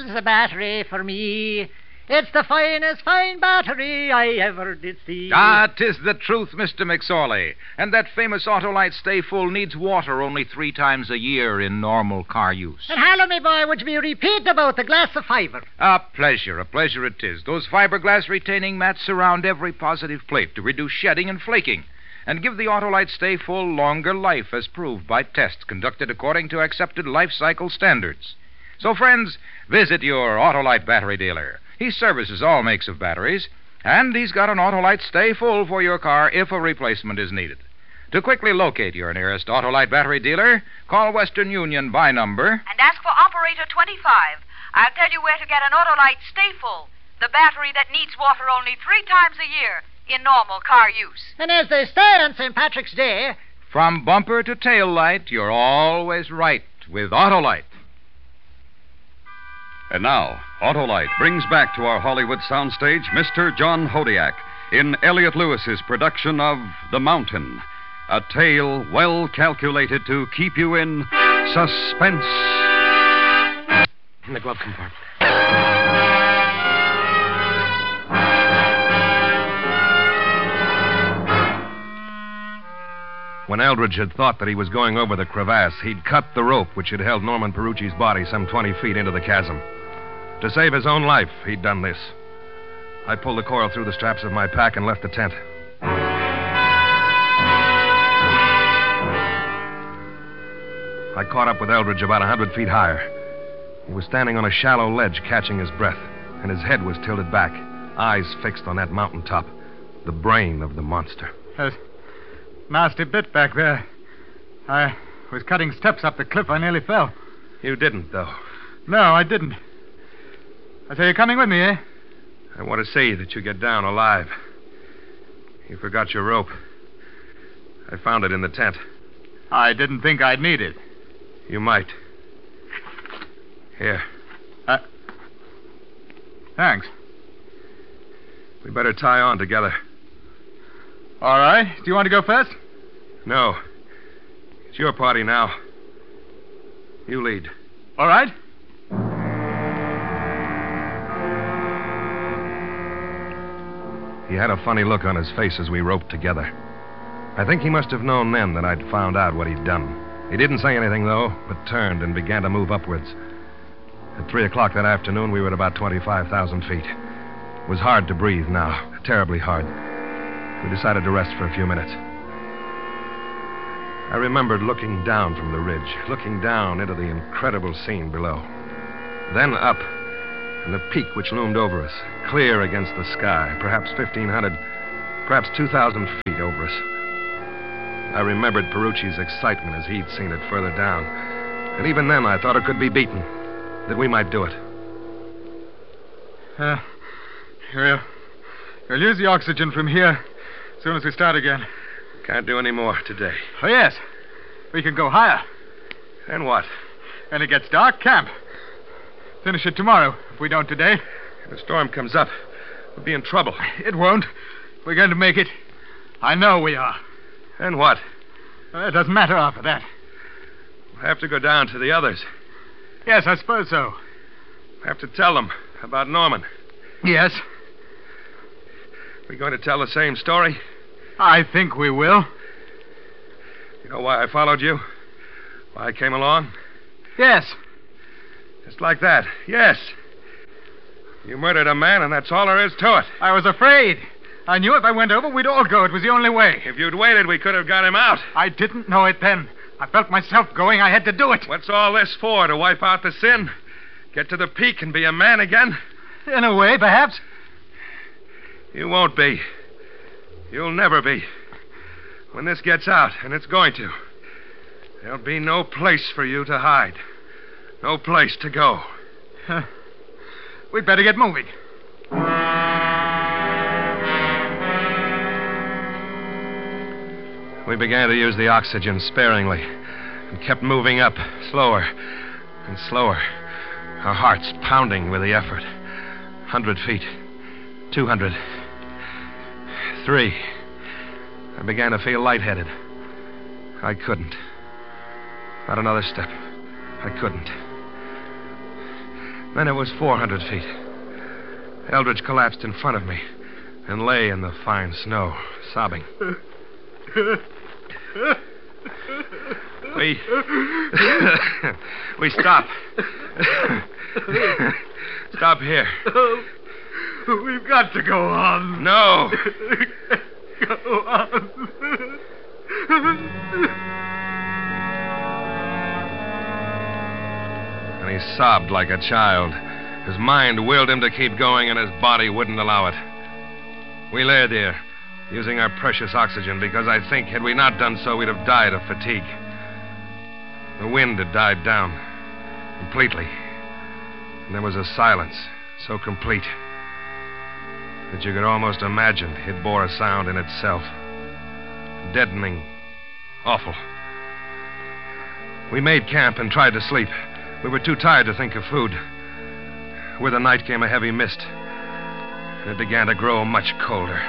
the battery for me. It's the finest fine battery I ever did see. Ah, 'tis the truth, Mr. McSorley. And that famous Autolite Stay Full needs water only 3 times a year in normal car use. And hello, me boy, would you be repeat about the glass of fibre? A pleasure it is. Those fiberglass retaining mats surround every positive plate to reduce shedding and flaking and give the Autolite Stay Full longer life as proved by tests conducted according to accepted life cycle standards. So, friends, visit your Autolite battery dealer. He services all makes of batteries, and he's got an Autolite Stay Full for your car if a replacement is needed. To quickly locate your nearest Autolite battery dealer, call Western Union by number and ask for operator 25. I'll tell you where to get an Autolite Stay Full, the battery that needs water only 3 times a year in normal car use. And as they say on St. Patrick's Day, from bumper to tail light, you're always right with Autolite. And now, Autolite brings back to our Hollywood soundstage Mr. John Hodiak in Elliot Lewis's production of The Mountain, a tale well calculated to keep you in suspense. In the glove compartment. When Eldridge had thought that he was going over the crevasse, he'd cut the rope which had held Norman Perucci's body some 20 feet into the chasm. To save his own life, he'd done this. I pulled the coil through the straps of my pack and left the tent. I caught up with Eldridge about 100 feet higher. He was standing on a shallow ledge, catching his breath, and his head was tilted back, eyes fixed on that mountaintop, the brain of the monster. Nasty bit back there. I was cutting steps up the cliff. I nearly fell. You didn't, though. No, I didn't. I say, you're coming with me, eh? I want to see that you get down alive. You forgot your rope. I found it in the tent. I didn't think I'd need it. You might. Here. Thanks. We better tie on together. All right. Do you want to go first? No. It's your party now. You lead. All right. He had a funny look on his face as we roped together. I think he must have known then that I'd found out what he'd done. He didn't say anything, though, but turned and began to move upwards. At 3 o'clock that afternoon, we were at about 25,000 feet. It was hard to breathe now, terribly hard. We decided to rest for a few minutes. I remembered looking down from the ridge, looking down into the incredible scene below. Then up, and the peak which loomed over us, clear against the sky, perhaps 1,500, perhaps 2,000 feet over us. I remembered Perucci's excitement as he'd seen it further down. And even then, I thought it could be beaten, that we might do it. We'll use the oxygen from here as soon as we start again. Can't do any more today. Oh, yes. We can go higher. Then what? When it gets dark, camp. Finish it tomorrow, if we don't today. If the storm comes up, we'll be in trouble. It won't. We're going to make it. I know we are. Then what? It doesn't matter after that. We'll have to go down to the others. Yes, I suppose so. We'll have to tell them about Norman. Yes. We going to tell the same story? I think we will. You know why I followed you? Why I came along? Yes. Just like that. Yes. You murdered a man, and that's all there is to it. I was afraid. I knew if I went over, we'd all go. It was the only way. If you'd waited, we could have got him out. I didn't know it then. I felt myself going. I had to do it. What's all this for? To wipe out the sin? Get to the peak and be a man again? In a way, perhaps. You won't be. You'll never be. When this gets out, and it's going to, there'll be no place for you to hide. No place to go. We'd better get moving. We began to use the oxygen sparingly and kept moving up, slower and slower, our hearts pounding with the effort. 100 feet, 200, 3. I began to feel lightheaded. I couldn't. Not another step. I couldn't. Then it was 400 feet. Eldridge collapsed in front of me and lay in the fine snow, sobbing. We stop. Stop here. We've got to go on. No. Go on. And he sobbed like a child. His mind willed him to keep going, and his body wouldn't allow it. We lay there, using our precious oxygen, because I think had we not done so, we'd have died of fatigue. The wind had died down completely, and there was a silence so complete that you could almost imagine it bore a sound in itself. Deadening. Awful. We made camp and tried to sleep. We were too tired to think of food. With the night came a heavy mist, and it began to grow much colder.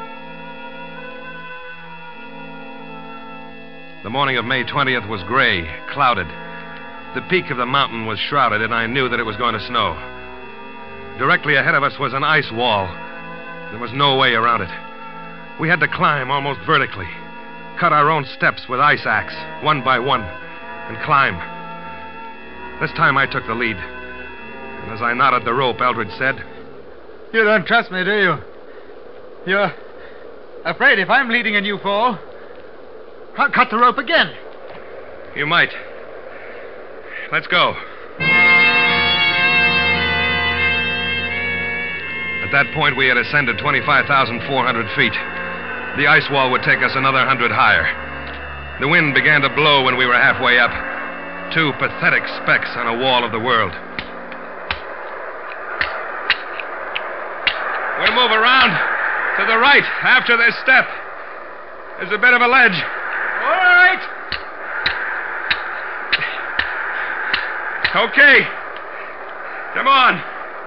The morning of May 20th was gray, clouded. The peak of the mountain was shrouded, and I knew that it was going to snow. Directly ahead of us was an ice wall. There was no way around it. We had to climb almost vertically, cut our own steps with ice axe, one by one, and climb. This time I took the lead. And as I knotted the rope, Eldridge said, You don't trust me, do you? You're afraid if I'm leading and you fall, I'll cut the rope again. You might. Let's go. At that point, we had ascended 25,400 feet. The ice wall would take us another 100 higher. The wind began to blow when we were halfway up. Two pathetic specks on a wall of the world. We'll move around to the right after this step. There's a bit of a ledge. All right. Okay. Come on.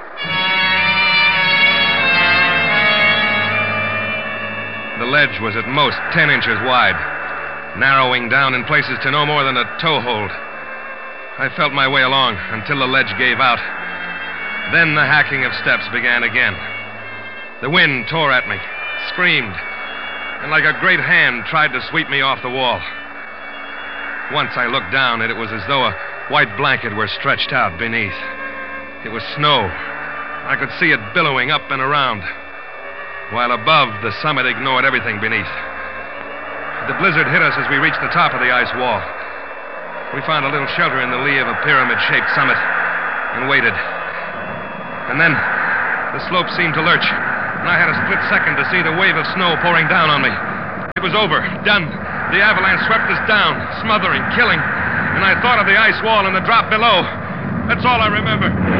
The ledge was at most 10 inches wide, narrowing down in places to no more than a toe hold. I felt my way along until the ledge gave out. Then the hacking of steps began again. The wind tore at me, screamed, and like a great hand tried to sweep me off the wall. Once I looked down, and it was as though a white blanket were stretched out beneath. It was snow. I could see it billowing up and around, while above, the summit ignored everything beneath. The blizzard hit us as we reached the top of the ice wall. We found a little shelter in the lee of a pyramid-shaped summit and waited. And then the slope seemed to lurch, and I had a split second to see the wave of snow pouring down on me. It was over, done. The avalanche swept us down, smothering, killing, and I thought of the ice wall and the drop below. That's all I remember.